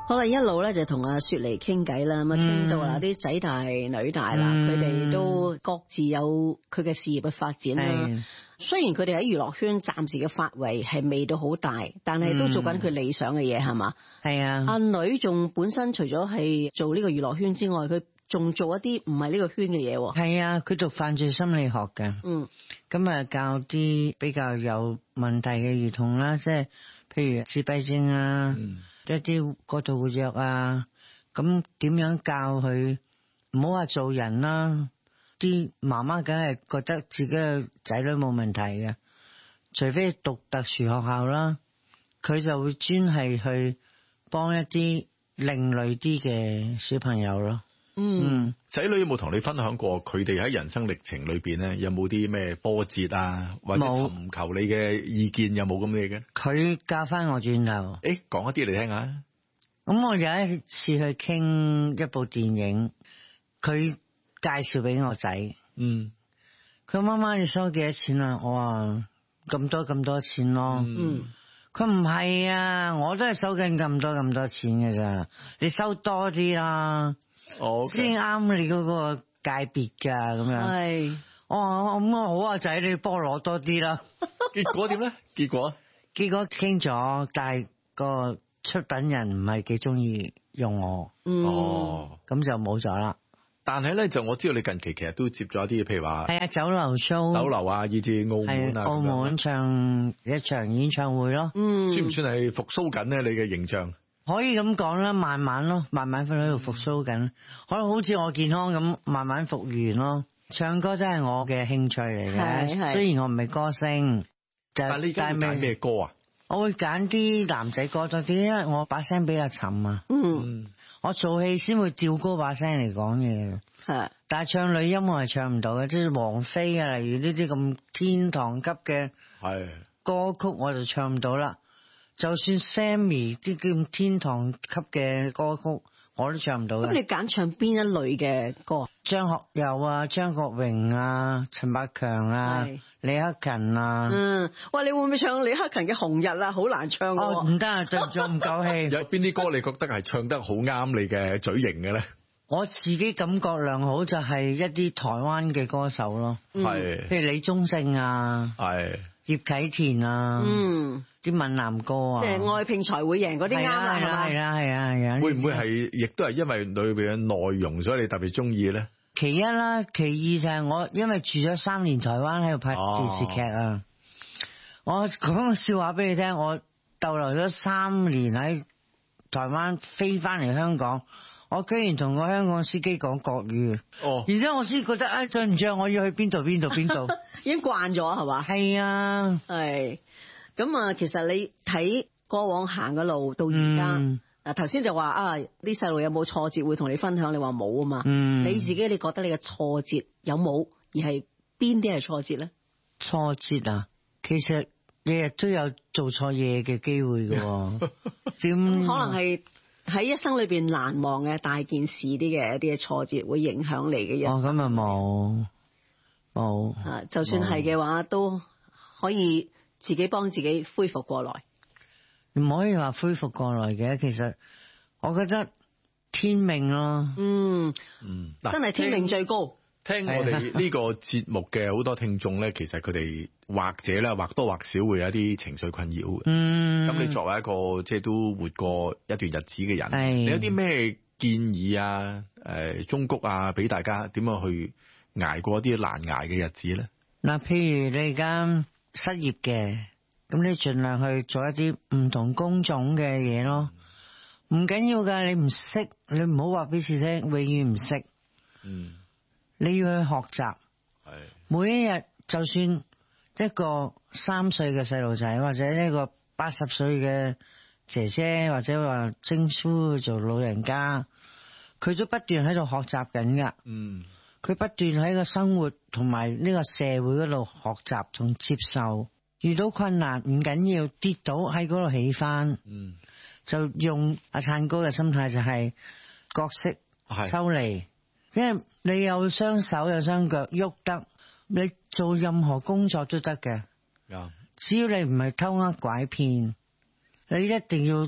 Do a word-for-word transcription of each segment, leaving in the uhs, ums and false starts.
好啦，一路咧就同阿雪梨傾偈啦，咁啊傾到啦啲仔大女大啦，佢哋、嗯、都各自有佢嘅事業嘅發展啦。雖然佢哋喺娛樂圈暫時嘅發圍係未到好大，但係都做緊佢理想嘅嘢，係嘛？係啊。阿女仲本身除咗係做呢個娛樂圈之外，佢仲做一啲唔係呢個圈嘅嘢。係啊，佢讀犯罪心理學嘅。嗯。咁啊，教啲比較有問題嘅兒童啦，即係譬如自閉症啊。嗯，一啲過度活躍啊，咁點樣教佢？唔好話做人啦，啲媽媽梗係覺得自己嘅仔女冇問題嘅，除非讀特殊學校啦，佢就會專係去幫一啲另類啲嘅小朋友咯。嗯， 仔女有冇同你分享過佢哋喺人生歷程裏邊咧，有冇啲咩波折啊，或者尋求你嘅意見，有冇咁嘅嘅？ 佢教翻我轉頭， 誒，講一啲嚟聽下。 咁我有一次去傾一部電影，佢介紹俾我仔。嗯，佢媽媽你收幾多錢啊？我話咁多咁多錢咯。嗯，佢唔係啊，我都係收緊咁多咁多錢嘅咋，你收多啲啦。哦，先啱你嗰個界別噶咁樣。係，我話咁我好啊仔，你幫我攞多啲啦。 結果點咧？結果結果傾咗，但係個出品人唔係幾中意用我。嗯、哦，咁就冇咗啦。 但係咧，就我知道你近期其實都接咗一啲，譬如話係啊酒樓 show、酒樓啊，以至澳門啊， 澳門唱一場演唱會咯。嗯， 算唔算係復甦緊咧？你嘅形象？ 可以咁講啦，慢慢咯，慢慢喺度復甦緊，可能好似我健康咁，慢慢復原咯。唱歌真係我嘅興趣嚟嘅，雖然我唔係歌星， 但係你揀咩歌啊？ 我會揀啲男仔歌多啲，因為我把聲比較沉啊。嗯，我做戲先會調高把聲嚟講嘢，係，但係唱女音我係唱唔到嘅，即係王菲啊，例如呢啲咁天堂級嘅係歌曲我就唱唔到啦。就算 Sammy 啲叫天堂級嘅歌曲，我都唱唔到嘅。咁你揀唱邊一類嘅歌？張學友啊、張國榮啊、陳百強啊、李克勤啊。嗯，喂，你會唔會唱李克勤嘅《紅日》啊？好難唱嘅。哦，唔得啊，對唔住，唔夠氣。 有邊啲歌你覺得係唱得好啱你嘅嘴型嘅咧？ 我自己感覺良好就係一啲台灣嘅歌手咯，係，譬如李宗盛啊，係。葉啟田啊，嗯，啲閩南歌啊，即係愛拼才會贏嗰啲啱啦，係嘛？係啦，係啊，係啊。 會唔會係亦都係因為裏邊嘅內容，所以你特別中意咧？ 其一啦，其二就係我因為住咗三年台灣喺度拍電視劇啊。哦、我講個笑話俾你聽，我逗留咗三年喺台灣，飛翻嚟香港。我居然同個香港司機講國語，哦，而且我先覺得啊，對唔住，我要去邊度邊度邊度，已經慣咗係嘛？係啊，係。咁啊，其實你睇過往行嘅路到而家，嗱頭先就話啊，啲細路有冇挫折會同你分享？你話冇啊嘛？嗯，你自己你覺得你嘅挫折有冇？而係邊啲係挫折咧？挫折啊，其實日日都有做錯嘢嘅機會㗎，點可能係？喺一生裏邊難忘嘅大件事啲嘅一啲嘅挫折會影響你嘅一生。哦，咁啊冇冇啊，就算係嘅話都可以自己幫自己恢復過來。唔可以話恢復過來嘅，其實我覺得天命咯。嗯嗯，真係天命最高。 聽我哋呢個節目嘅好多聽眾咧，其實佢哋或者咧或多或少會有一啲情緒困擾嘅。嗯，咁你作為一個即係都活過一段日子嘅人，你有啲咩建議啊？誒，忠告啊，俾大家點樣去捱過一啲難捱嘅日子咧？ 嗱，譬如你而家失業嘅，咁你盡量去做一啲唔同工種嘅嘢咯。唔緊要噶，你唔識，你唔好話俾自己聽，永遠唔識。嗯。你要去學習，係每一日，就算一個三歲嘅細路仔，或者呢個八十歲嘅姐姐，或者話稱呼做老人家，佢都不斷喺度學習緊噶。嗯，佢不斷喺個生活同埋呢個社會嗰度學習同接受。遇到困難唔緊要，跌倒喺嗰度起翻。嗯，就用阿燦哥嘅心態就係角色抽離。因為你有雙手有雙腳喐得，你做任何工作都得嘅。Yeah. 只要你唔係偷呃拐騙，你一定要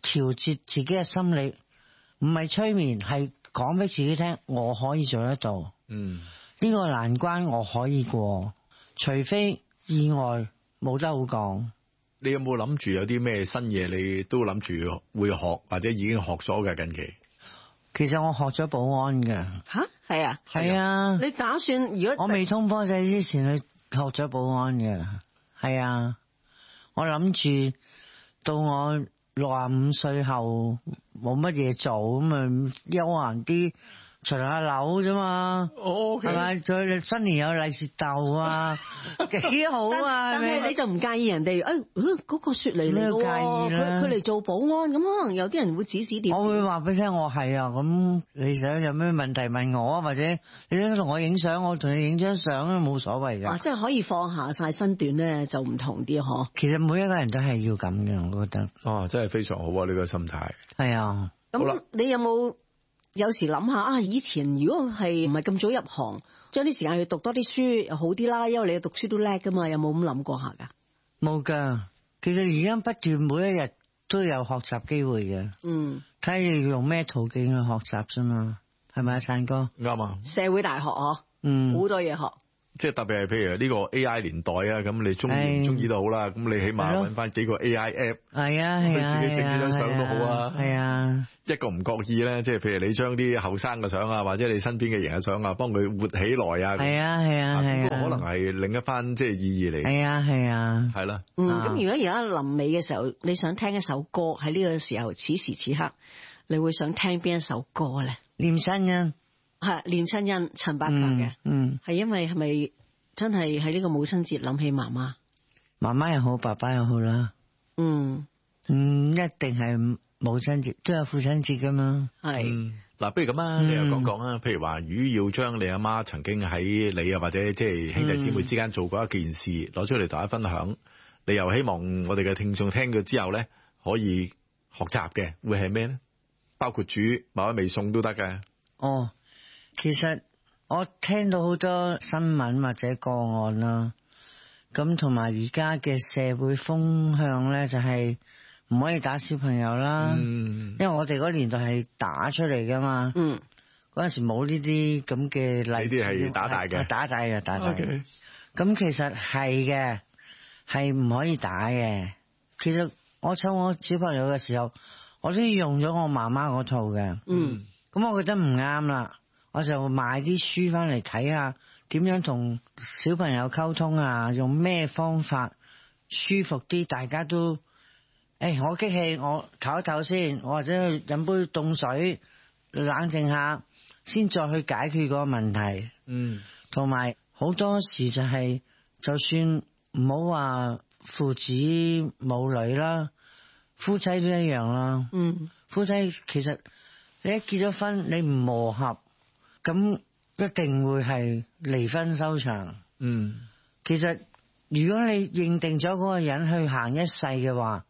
調節自己嘅心理，唔係催眠，係講俾自己聽，我可以做得到。嗯，呢個難關我可以過，除非意外，冇得好講。 你有冇諗住有啲咩新嘢？你都諗住會學，或者已經學咗嘅近期？ 其實我學咗保安嘅。 吓，係啊， 係啊。 你打算如果我未通波仔之前去學咗保安嘅？係啊。我諗住到我六十五歲後冇乜嘢做，咁啊休閒啲。巡下樓啫嘛，係咪？再新年有利是逗啊，幾好啊！ 但係你就唔介意人哋誒嗰個雪梨嚟嘅喎，佢佢嚟做保安，咁可能有啲人會指指點點。 我會話俾你聽，我係啊，咁你想有咩問題問我啊，或者你想同我影相，我同你影張相都冇所謂㗎。 啊，即係可以放下晒身段咧，就唔同啲嗬。 其實每一個人都係要咁嘅，我覺得。 哦，真係非常好啊！呢個心態。 係啊。 咁你有冇？有時諗下啊，以前如果係唔係咁早入行，將啲時間去讀多啲書又好啲啦，因為你讀書都叻噶嘛，有冇咁諗過下噶？ 冇噶，其實而家不斷每一日都有學習機會嘅。嗯，睇你用咩途徑去學習啫嘛，係咪啊，燦哥？ 啱啊！ 社會大學啊， 嗯， 好多嘢學。 即係特別係譬如呢個 A I 年代啊，咁你中意唔中意都好啦，咁你起碼揾翻幾個 A I app， 係啊係啊， 自己整幾張相都好啊， 係啊， 一個唔覺意咧，即係譬如你將啲後生嘅相啊，或者你身邊嘅人嘅相啊，幫佢活起來啊， 係啊係啊係啊， 可能係另一番即係意義嚟， 係啊係啊， 係啦。 嗯，咁如果而家臨尾嘅時候，你想聽一首歌，喺呢個時候此時此刻，你會想聽邊一首歌咧？ 念親恩， 係念親恩，陳百強嘅，嗯，係因為係咪？真係喺呢個母親節諗起媽媽， 媽媽又好，爸爸又好啦。嗯，嗯，一定係母親節，都有父親節噶嘛。係， 嗱、嗯，不如咁啊，你又講講啊。譬如話，如果要將你阿媽曾經喺你啊或者即係兄弟姊妹之間做過一件事，攞、嗯、出嚟大家分享，你又希望我哋嘅聽眾聽咗之後咧，可以學習嘅，會係咩咧？包括煮某一味餸都得嘅。 哦，其實。我聽到好多新聞或者個案啦，咁同埋而家嘅社會風向咧，就係唔可以打小朋友啦。嗯，因為我哋嗰年代係打出嚟噶嘛。嗯，嗰陣時冇呢啲咁嘅例子。呢啲係打大嘅，打大嘅，打大嘅。咁、okay. 其實係嘅，係唔可以打嘅。其實我湊我小朋友嘅時候，我都用咗我媽媽嗰套嘅。嗯，咁我覺得唔啱啦。我就買啲書翻嚟睇下，點樣同小朋友溝通啊？用咩方法舒服啲？大家都，誒、欸，我激氣，我唞一唞先，我或者去飲杯凍水，冷靜下，先再去解決個問題。嗯，同埋好多時就係、是，就算唔好話父子母女啦，夫妻都一樣啦。嗯，夫妻其實你一結咗婚，你唔磨合。咁一定會係離婚收場。嗯，其實如果你認定咗嗰個人去行一世嘅話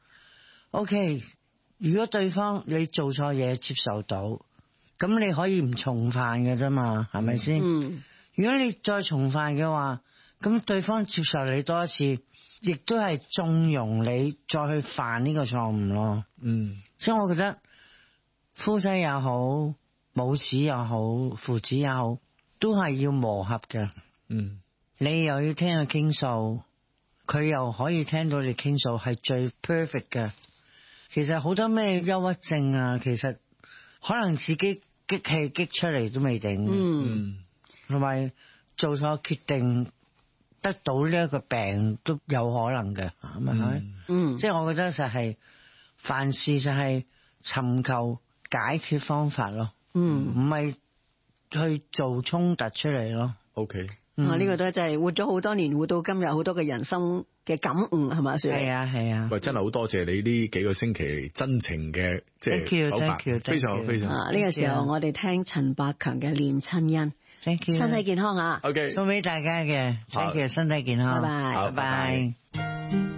，OK。如果對方你做錯嘢接受到，咁你可以唔重犯嘅啫嘛，係咪先？嗯。如果你再重犯嘅話，咁對方接受你多一次，亦都係縱容你再去犯呢個錯誤咯。嗯。所以我覺得夫妻也好。母子又好，父子也好，都係要磨合嘅。嗯，你又要聽佢傾訴，佢又可以聽到你傾訴，係最 perfect 嘅。其實好多咩憂鬱症啊，其實可能自己激氣激出嚟都未定。嗯，同埋做錯決定得到呢一個病都有可能嘅，係咪？嗯，嗯，即係我覺得就係、是、凡事就係尋求解決方法咯。嗯，唔係去做衝突出嚟咯。OK，嗯，呢、啊這個都真係活咗好多年，活到今日，好多嘅人生嘅感悟係嘛？係啊係啊。喂，真係好多謝你呢幾個星期真情嘅即係口白，非常非常。啊，呢、這個時候我哋聽陳百強嘅念親恩。Thank you，身體健康啊。OK，送俾大家嘅，Thank you，身體健康。拜拜，拜拜。